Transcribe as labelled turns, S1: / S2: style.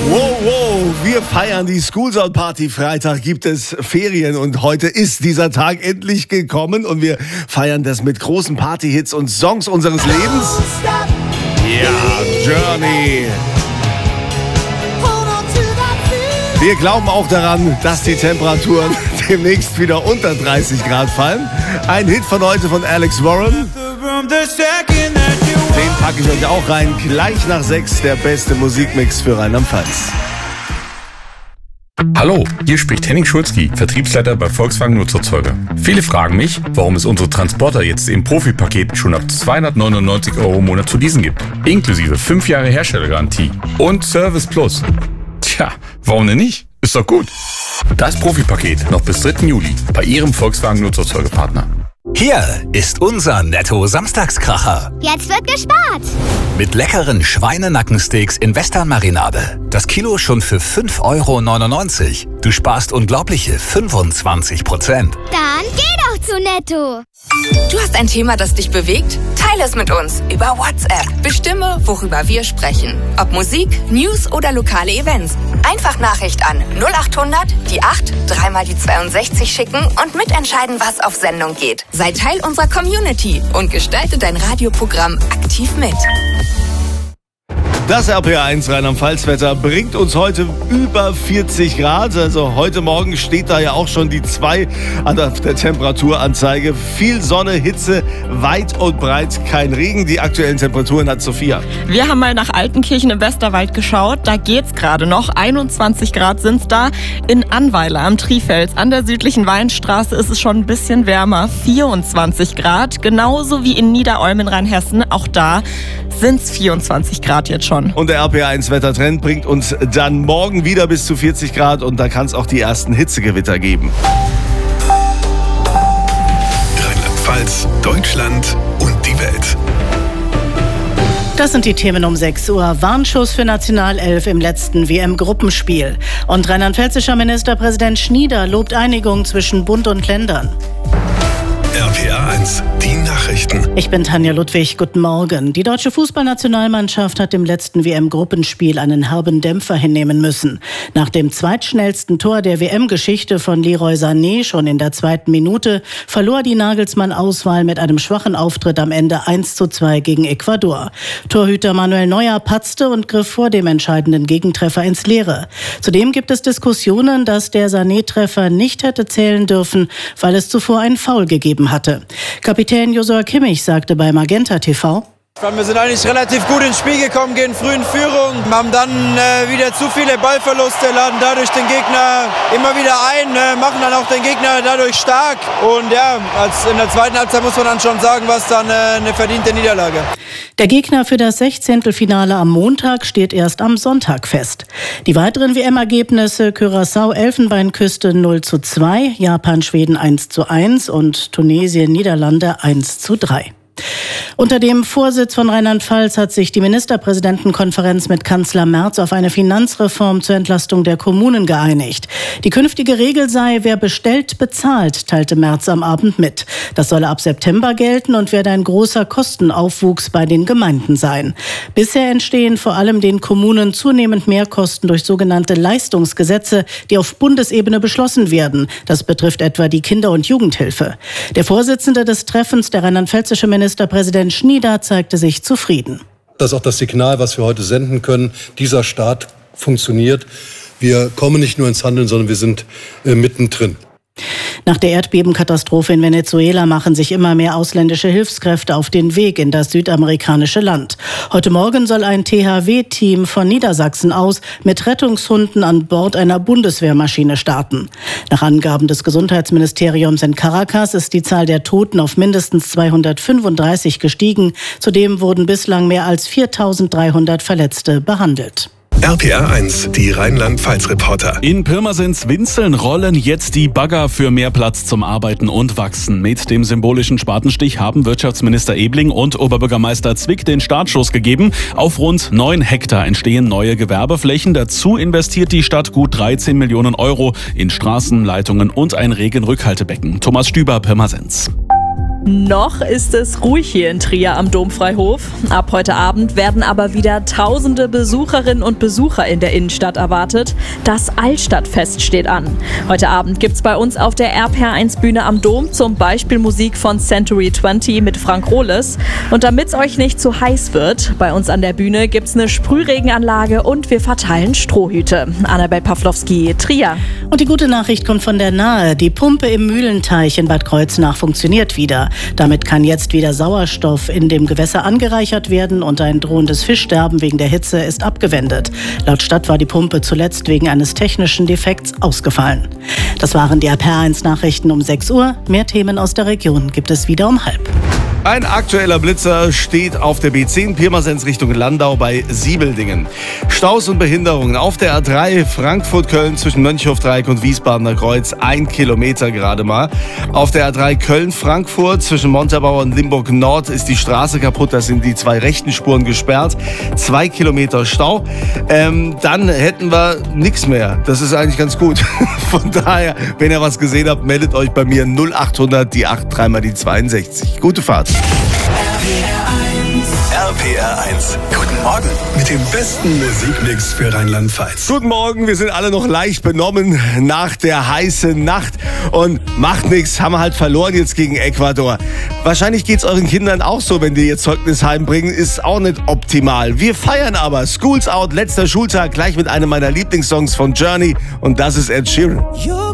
S1: Wow, wir feiern die School Zone Party. Freitag gibt es Ferien und heute ist dieser Tag endlich gekommen und wir feiern das mit großen Partyhits und Songs unseres Lebens. Ja, Journey. Wir glauben auch daran, dass die Temperaturen demnächst wieder unter 30 Grad fallen. Ein Hit von heute von Alex Warren. Den packe ich euch auch rein. Gleich nach 6 der beste Musikmix für Rheinland-Pfalz.
S2: Hallo, hier spricht Henning Schulzki, Vertriebsleiter bei Volkswagen Nutzerzeuger. Viele fragen mich, warum es unsere Transporter jetzt im Profi-Paket schon ab 299 € im Monat zu leasen gibt. Inklusive 5 Jahre Herstellergarantie und Service Plus. Tja, warum denn nicht? Ist doch gut. Das Profi-Paket noch bis 3. Juli bei Ihrem Volkswagen Nutzerzeugerpartner.
S3: Hier ist unser Netto-Samstagskracher.
S4: Jetzt wird gespart.
S3: Mit leckeren Schweinenackensteaks in Western-Marinade. Das Kilo schon für 5,99 €. Du sparst unglaubliche 25%.
S4: Dann geh doch zu Netto.
S5: Du hast ein Thema, das dich bewegt? Teile es mit uns über WhatsApp. Bestimme, worüber wir sprechen. Ob Musik, News oder lokale Events. Einfach Nachricht an 0800 die 8 3 mal die 62 schicken und mitentscheiden, was auf Sendung geht. Sei Teil unserer Community und gestalte dein Radioprogramm aktiv mit.
S1: Das RPR1 Rheinland-Pfalz-Wetter bringt uns heute über 40 Grad. Also heute Morgen steht da ja auch schon die 2 an der Temperaturanzeige. Viel Sonne, Hitze, weit und breit kein Regen. Die aktuellen Temperaturen hat Sophia.
S6: Wir haben mal nach Altenkirchen im Westerwald geschaut. Da geht's gerade noch. 21 Grad sind's da. In Annweiler am Trifels an der südlichen Weinstraße ist es schon ein bisschen wärmer. 24 Grad. Genauso wie in Niederolm in Rheinhessen. Auch da sind's 24 Grad jetzt schon.
S1: Und der RPR1-Wettertrend bringt uns dann morgen wieder bis zu 40 Grad und da kann es auch die ersten Hitzegewitter geben.
S7: Rheinland-Pfalz, Deutschland und die Welt.
S8: Das sind die Themen um 6 Uhr. Warnschuss für Nationalelf im letzten WM-Gruppenspiel. Und rheinland-pfälzischer Ministerpräsident Schnieder lobt Einigung zwischen Bund und Ländern.
S7: RPR1, die Nachrichten.
S8: Ich bin Tanja Ludwig, guten Morgen. Die deutsche Fußballnationalmannschaft hat im letzten WM-Gruppenspiel einen herben Dämpfer hinnehmen müssen. Nach dem zweitschnellsten Tor der WM-Geschichte von Leroy Sané schon in der 2. Minute verlor die Nagelsmann-Auswahl mit einem schwachen Auftritt am Ende 1:2 gegen Ecuador. Torhüter Manuel Neuer patzte und griff vor dem entscheidenden Gegentreffer ins Leere. Zudem gibt es Diskussionen, dass der Sané-Treffer nicht hätte zählen dürfen, weil es zuvor einen Foul gegeben hatte. Kapitän Josua Kimmich sagte bei Magenta TV:
S9: Wir sind eigentlich relativ gut ins Spiel gekommen, gehen früh in Führung, haben dann wieder zu viele Ballverluste, laden dadurch den Gegner immer wieder ein, machen dann auch den Gegner dadurch stark. Und ja, in der zweiten Halbzeit muss man dann schon sagen, was dann eine verdiente Niederlage.
S8: Der Gegner für das 16. am Montag steht erst am Sonntag fest. Die weiteren WM-Ergebnisse: Curaçao Elfenbeinküste 0:2, Japan Schweden 1:1 und Tunesien Niederlande 1:3. Unter dem Vorsitz von Rheinland-Pfalz hat sich die Ministerpräsidentenkonferenz mit Kanzler Merz auf eine Finanzreform zur Entlastung der Kommunen geeinigt. Die künftige Regel sei, wer bestellt, bezahlt, teilte Merz am Abend mit. Das solle ab September gelten und werde ein großer Kostenaufwuchs bei den Gemeinden sein. Bisher entstehen vor allem den Kommunen zunehmend Mehrkosten durch sogenannte Leistungsgesetze, die auf Bundesebene beschlossen werden. Das betrifft etwa die Kinder- und Jugendhilfe. Der Vorsitzende des Treffens, der rheinland-pfälzische Ministerpräsident Schnieder, zeigte sich zufrieden.
S10: Das ist auch das Signal, was wir heute senden können. Dieser Staat funktioniert. Wir kommen nicht nur ins Handeln, sondern wir sind mittendrin.
S8: Nach der Erdbebenkatastrophe in Venezuela machen sich immer mehr ausländische Hilfskräfte auf den Weg in das südamerikanische Land. Heute Morgen soll ein THW-Team von Niedersachsen aus mit Rettungshunden an Bord einer Bundeswehrmaschine starten. Nach Angaben des Gesundheitsministeriums in Caracas ist die Zahl der Toten auf mindestens 235 gestiegen. Zudem wurden bislang mehr als 4.300 Verletzte behandelt.
S7: RPR1, die Rheinland-Pfalz-Reporter.
S11: In Pirmasens-Winzeln rollen jetzt die Bagger für mehr Platz zum Arbeiten und Wachsen. Mit dem symbolischen Spatenstich haben Wirtschaftsminister Ebling und Oberbürgermeister Zwick den Startschuss gegeben. Auf rund 9 Hektar entstehen neue Gewerbeflächen. Dazu investiert die Stadt gut 13 Millionen € in Straßen, Leitungen und ein Regenrückhaltebecken. Thomas Stüber, Pirmasens.
S12: Noch ist es ruhig hier in Trier am Domfreihof. Ab heute Abend werden aber wieder tausende Besucherinnen und Besucher in der Innenstadt erwartet. Das Altstadtfest steht an. Heute Abend gibt's bei uns auf der RPR1-Bühne am Dom zum Beispiel Musik von Century 20 mit Frank Rohles. Und damit's euch nicht zu heiß wird, bei uns an der Bühne gibt's eine Sprühregenanlage und wir verteilen Strohhüte. Annabel Pawlowski, Trier.
S8: Und die gute Nachricht kommt von der Nahe. Die Pumpe im Mühlenteich in Bad Kreuznach funktioniert wieder. Damit kann jetzt wieder Sauerstoff in dem Gewässer angereichert werden und ein drohendes Fischsterben wegen der Hitze ist abgewendet. Laut Stadt war die Pumpe zuletzt wegen eines technischen Defekts ausgefallen. Das waren die RPR1-Nachrichten um 6 Uhr. Mehr Themen aus der Region gibt es wieder um 12:30.
S1: Ein aktueller Blitzer steht auf der B10 Pirmasens Richtung Landau bei Siebeldingen. Staus und Behinderungen auf der A3 Frankfurt-Köln zwischen Mönchhofdreieck und Wiesbadener Kreuz 1 Kilometer gerade mal. Auf der A3 Köln-Frankfurt zwischen Montabaur und Limburg Nord ist die Straße kaputt. Da sind die 2 rechten Spuren gesperrt. 2 Kilometer Stau. Dann hätten wir nichts mehr. Das ist eigentlich ganz gut. Von daher, wenn ihr was gesehen habt, meldet euch bei mir 0800 die 83 mal die 62. Gute Fahrt.
S7: RPR1. Guten Morgen mit dem besten Musikmix für Rheinland-Pfalz.
S1: Guten Morgen, wir sind alle noch leicht benommen nach der heißen Nacht. Und macht nichts, haben wir halt verloren jetzt gegen Ecuador. Wahrscheinlich geht's euren Kindern auch so, wenn die ihr Zeugnis heimbringen. Ist auch nicht optimal. Wir feiern aber. School's out, letzter Schultag, gleich mit einem meiner Lieblingssongs von Journey. Und das ist Ed Sheeran.